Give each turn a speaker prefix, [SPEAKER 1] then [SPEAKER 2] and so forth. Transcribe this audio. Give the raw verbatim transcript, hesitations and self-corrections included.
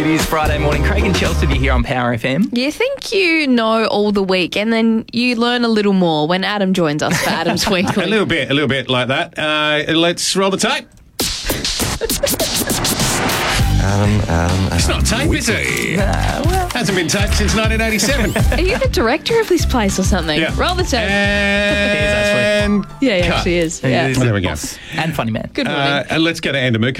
[SPEAKER 1] It is Friday morning. Craig and Chelsea are here on Power F M.
[SPEAKER 2] You think you know all the week, and then you learn a little more when Adam joins us for Adam's Weekly.
[SPEAKER 3] A little bit, a little bit like that. Uh, let's roll the tape.
[SPEAKER 4] Adam, Adam, Adam.
[SPEAKER 3] It's not tape, is it?
[SPEAKER 1] Uh, well,
[SPEAKER 3] Hasn't been taped since nineteen eighty-seven.
[SPEAKER 2] Are you the director of this place or something?
[SPEAKER 3] Yeah.
[SPEAKER 2] Roll the tape.
[SPEAKER 3] And
[SPEAKER 2] yeah, he
[SPEAKER 3] cut.
[SPEAKER 2] actually is.
[SPEAKER 1] he
[SPEAKER 2] Yeah.
[SPEAKER 1] is
[SPEAKER 3] There
[SPEAKER 1] the
[SPEAKER 3] we go.
[SPEAKER 1] boss and funny man.
[SPEAKER 2] Good morning.
[SPEAKER 3] Uh, and let's go to Andermook.